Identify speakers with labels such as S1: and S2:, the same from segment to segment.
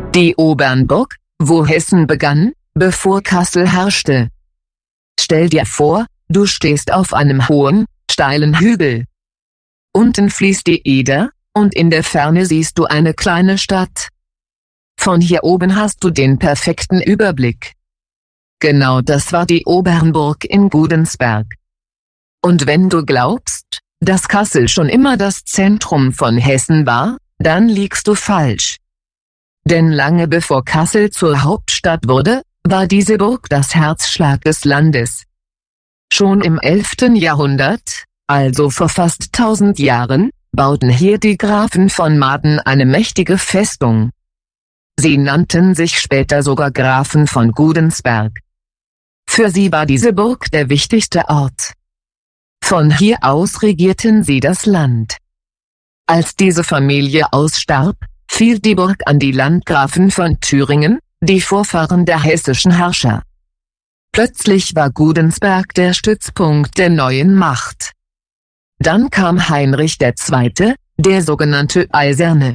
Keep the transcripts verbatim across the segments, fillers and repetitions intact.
S1: Die Obernburg, wo Hessen begann, bevor Kassel herrschte. Stell dir vor, du stehst auf einem hohen, steilen Hügel. Unten fließt die Eder, und in der Ferne siehst du eine kleine Stadt. Von hier oben hast du den perfekten Überblick. Genau das war die Obernburg in Gudensberg. Und wenn du glaubst, dass Kassel schon immer das Zentrum von Hessen war, dann liegst du falsch. Denn lange bevor Kassel zur Hauptstadt wurde, war diese Burg das Herzschlag des Landes. Schon im elften Jahrhundert, also vor fast tausend Jahren, bauten hier die Grafen von Maaden eine mächtige Festung. Sie nannten sich später sogar Grafen von Gudensberg. Für sie war diese Burg der wichtigste Ort. Von hier aus regierten sie das Land. Als diese Familie ausstarb, fiel die Burg an die Landgrafen von Thüringen, die Vorfahren der hessischen Herrscher. Plötzlich war Gudensberg der Stützpunkt der neuen Macht. Dann kam Heinrich der Zweite., der sogenannte Eiserne.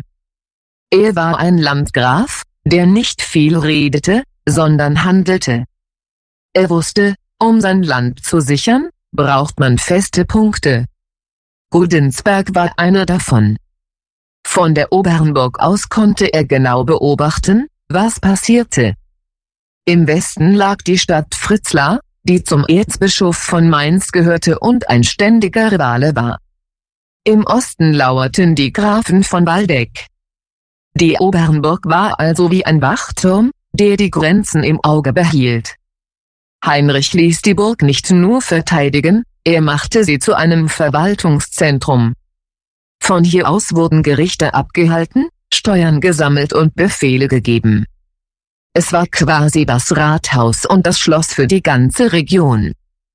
S1: Er war ein Landgraf, der nicht viel redete, sondern handelte. Er wusste, um sein Land zu sichern, braucht man feste Punkte. Gudensberg war einer davon. Von der Obernburg aus konnte er genau beobachten, was passierte. Im Westen lag die Stadt Fritzlar, die zum Erzbischof von Mainz gehörte und ein ständiger Rivale war. Im Osten lauerten die Grafen von Waldeck. Die Obernburg war also wie ein Wachturm, der die Grenzen im Auge behielt. Heinrich ließ die Burg nicht nur verteidigen, er machte sie zu einem Verwaltungszentrum. Von hier aus wurden Gerichte abgehalten, Steuern gesammelt und Befehle gegeben. Es war quasi das Rathaus und das Schloss für die ganze Region.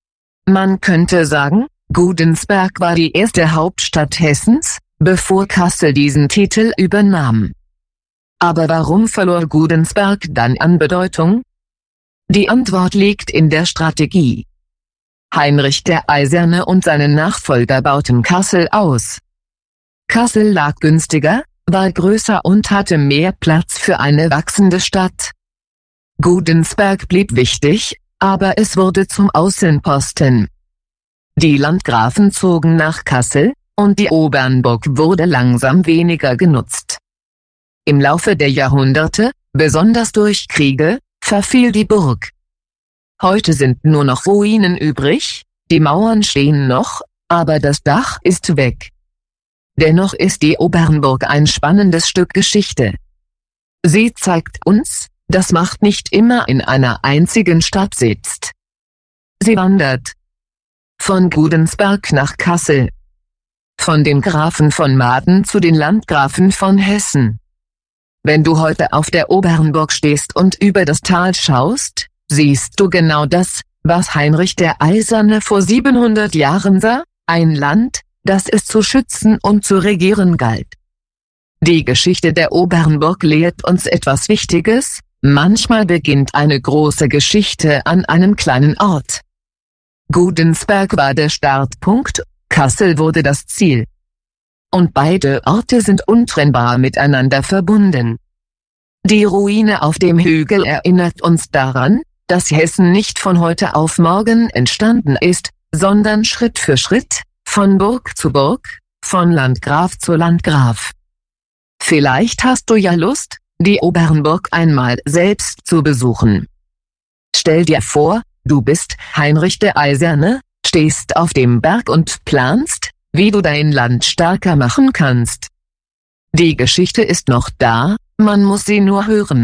S1: Man könnte sagen, Gudensberg war die erste Hauptstadt Hessens, bevor Kassel diesen Titel übernahm. Aber warum verlor Gudensberg dann an Bedeutung? Die Antwort liegt in der Strategie. Heinrich der Eiserne und seine Nachfolger bauten Kassel aus. Kassel lag günstiger, war größer und hatte mehr Platz für eine wachsende Stadt. Gudensberg blieb wichtig, aber es wurde zum Außenposten. Die Landgrafen zogen nach Kassel, und die Obernburg wurde langsam weniger genutzt. Im Laufe der Jahrhunderte, besonders durch Kriege, verfiel die Burg. Heute sind nur noch Ruinen übrig, die Mauern stehen noch, aber das Dach ist weg. Dennoch ist die Obernburg ein spannendes Stück Geschichte. Sie zeigt uns, dass Macht nicht immer in einer einzigen Stadt sitzt. Sie wandert von Gudensberg nach Kassel, von den Grafen von Maaden zu den Landgrafen von Hessen. Wenn du heute auf der Obernburg stehst und über das Tal schaust, siehst du genau das, was Heinrich der Eiserne vor siebenhundert Jahren sah, ein Land, das es zu schützen und zu regieren galt. Die Geschichte der Obernburg lehrt uns etwas Wichtiges: Manchmal beginnt eine große Geschichte an einem kleinen Ort. Gudensberg war der Startpunkt, Kassel wurde das Ziel. Und beide Orte sind untrennbar miteinander verbunden. Die Ruine auf dem Hügel erinnert uns daran, dass Hessen nicht von heute auf morgen entstanden ist, sondern Schritt für Schritt, von Burg zu Burg, von Landgraf zu Landgraf. Vielleicht hast du ja Lust, die Obernburg einmal selbst zu besuchen. Stell dir vor, du bist Heinrich der Eiserne, stehst auf dem Berg und planst, wie du dein Land stärker machen kannst. Die Geschichte ist noch da, man muss sie nur hören.